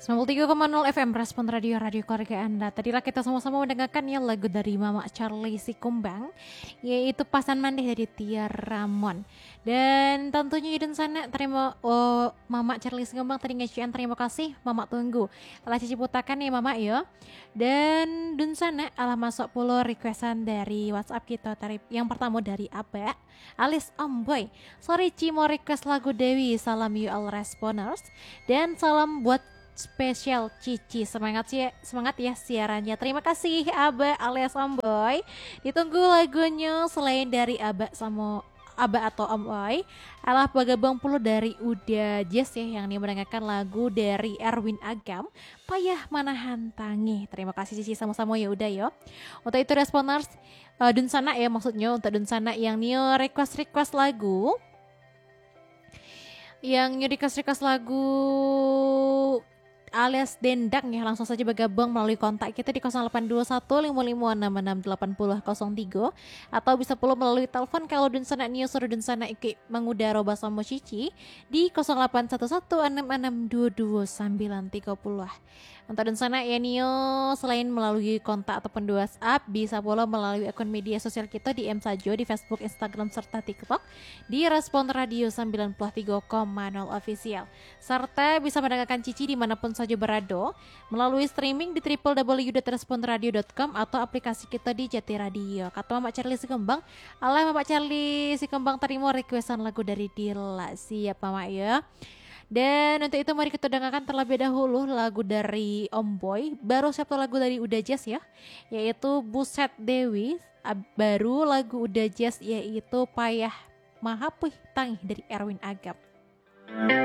93,0 FM Respon Radio Keluarga Anda. Tadilah kita sama-sama mendengarkan ya lagu dari Mama Charlie Sikumbang, yaitu Pasan Mandeh dari Tia Ramon. Dan tentunya Yudin sana terima Mama Charlie Sikumbang tadi ngecian terima kasih Mama tunggu. Alah cici putakan ya Mama ya. Dan Dun sana alah masuk pulau requestan dari WhatsApp kita tarif yang pertama dari Aba Alis Omboy. Sorry Ci mau request lagu Dewi. Salam you all responders. Dan salam buat spesial Cici, semangat ya siarannya. Terima kasih Aba alias Omboy. Ditunggu lagunya selain dari Aba atau Omboy, alah bagabang puluh dari Uda Jazz ya yang ini mendengarkan lagu dari Erwin Agam, Payah Manahan Tangi. Terima kasih Cici sama-sama ya udah ya. Untuk itu responders Dun sana ya, maksudnya untuk Dun sana yang new request lagu, yang new request lagu alias Dendang ya, langsung saja bergabung melalui kontak kita di 082155668003 atau bisa pula melalui telepon kalau Dun sana Nio suruh Dun sana iki mengudara bersama Cici di 081166222930. Untuk Dun sana ya Nio selain melalui kontak ataupun WhatsApp bisa pula melalui akun media sosial kita di M Sajo di Facebook, Instagram serta TikTok di Respon Radio 93,0 official, serta bisa mendengarkan Cici dimanapun saja berada melalui streaming di www.responradio.com atau aplikasi kita di Jati Radio. Kata Mama Charlie Sikembang, Mama Charlie Sikembang terima requestan lagu dari Dila. Siap Mama ya. Dan untuk itu mari kita dengarkan terlebih dahulu lagu dari Omboy, baru satu lagu dari Uda Jazz ya, yaitu Buset Dewi, baru lagu Uda Jazz yaitu Payah Mahapuih Tangi dari Erwin Agam.